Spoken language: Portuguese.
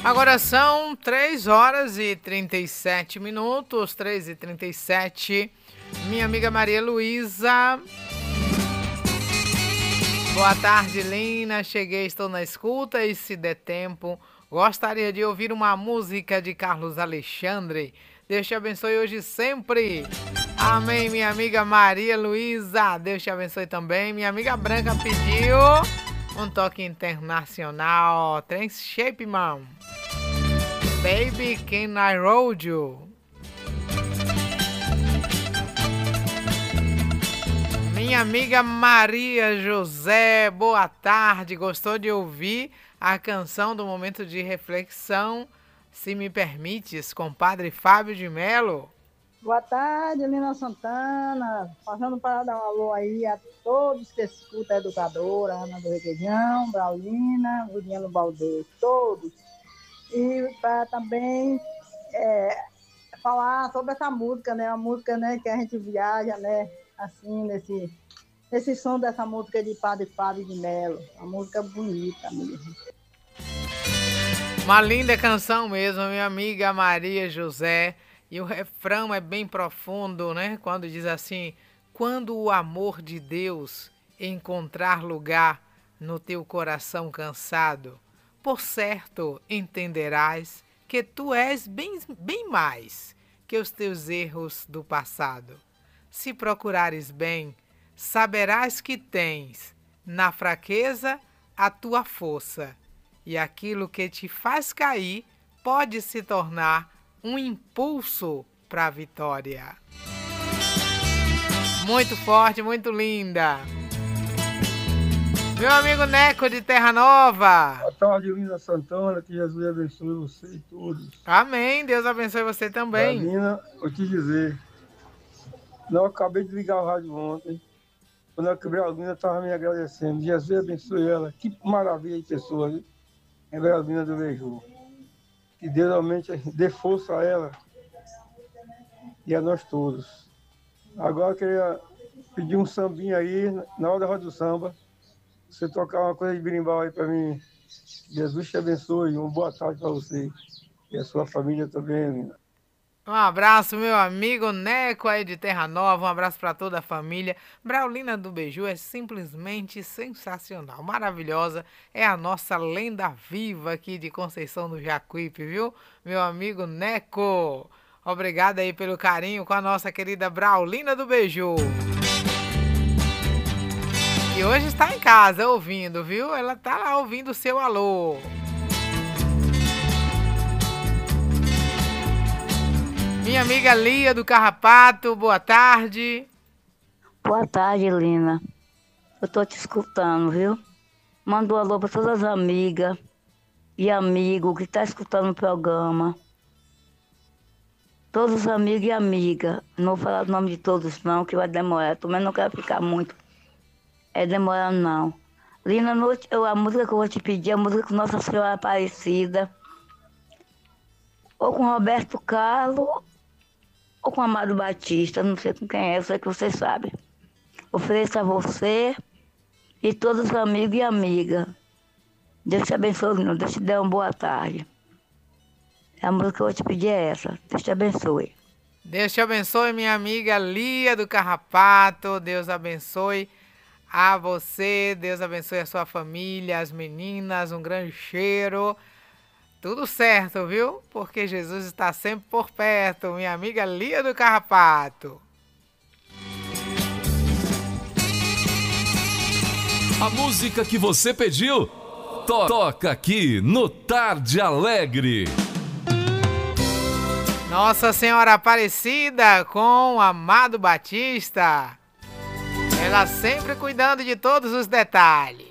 Agora são 3 horas e 37 minutos, 3h37. Minha amiga Maria Luísa. Boa tarde, Lina. Cheguei, estou na escuta e se der tempo, gostaria de ouvir uma música de Carlos Alexandre. Deus te abençoe hoje e sempre. Amém, minha amiga Maria Luísa. Deus te abençoe também. Minha amiga Branca pediu um toque internacional. Trem Shape Man. Baby, can I hold you? Minha amiga Maria José, boa tarde. Gostou de ouvir a canção do momento de reflexão, Se Me Permites, com Padre Fábio de Melo? Boa tarde, Lina Santana. Passando para dar um alô aí a todos que escutam a educadora, Ana do Requeijão, Braulina, Juliano Baldeiro, todos. E para também falar sobre essa música, né? A música, né, que a gente viaja, né? Assim, nesse som dessa música de Padre Fábio de Melo. Uma música bonita mesmo. Uma linda canção mesmo, minha amiga Maria José. E o refrão é bem profundo, né? Quando diz assim: quando o amor de Deus encontrar lugar no teu coração cansado, por certo entenderás que tu és bem mais que os teus erros do passado. Se procurares bem, saberás que tens na fraqueza a tua força, e aquilo que te faz cair pode se tornar um impulso para a vitória. Muito forte, muito linda. Meu amigo Neco de Terra Nova. Boa tarde, Lina Santana, que Jesus abençoe você e todos. Amém, Deus abençoe você também. Lina, vou te dizer, eu acabei de ligar o rádio ontem, quando eu quebrei a Lina, estava me agradecendo. Jesus abençoe ela, que maravilha de pessoa, viu? É a Lina do Beiju. Que Deus realmente dê força a ela e a nós todos. Agora eu queria pedir um sambinha aí, na hora da roda do samba. Você tocar uma coisa de berimbau aí para mim. Jesus te abençoe. Uma boa tarde para você. E a sua família também, Lina. Um abraço, meu amigo Neco aí de Terra Nova. Um abraço para toda a família. Braulina do Beiju é simplesmente sensacional, maravilhosa. É a nossa lenda viva aqui de Conceição do Jacuípe, viu? Meu amigo Neco. Obrigado aí pelo carinho com a nossa querida Braulina do Beiju. E hoje está em casa ouvindo, viu? Ela tá lá ouvindo o seu alô. Minha amiga Lia do Carrapato, boa tarde. Boa tarde, Lina. Eu tô te escutando, viu? Manda um alô para todas as amigas e amigos que tá escutando o programa. Todos os amigos e amigas. Não vou falar o nome de todos não, que vai demorar. Também não quero ficar muito demorando não. Lina, a música que eu vou te pedir é a música com Nossa Senhora Aparecida. Ou com Roberto Carlos, ou com Amado Batista, não sei com quem é, sei que você sabe. Ofereço a você e todos os amigos e amigas. Deus te abençoe, Lina. Deus te dê uma boa tarde. A música que eu vou te pedir é essa. Deus te abençoe. Deus te abençoe, minha amiga Lia do Carrapato. Deus abençoe a você. Deus abençoe a sua família, as meninas. Um grande cheiro. Tudo certo, viu? Porque Jesus está sempre por perto. Minha amiga Lia do Carrapato. A música que você pediu, toca aqui no Tarde Alegre. Nossa Senhora Aparecida com Amado Batista. Ela sempre cuidando de todos os detalhes.